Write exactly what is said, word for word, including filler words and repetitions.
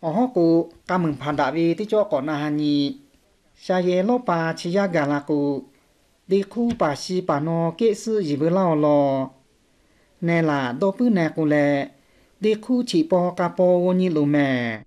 ở họ cụ cả mừng phản đại vì tí cho còn là hàng nhì xa ye lô bà chỉ ya gà là cụ đi khu bà xì bà nó kệ sư gì với lao lò nè là đô bư nè cụ lẹ đi khu chỉ bò cà bò vô như lù mè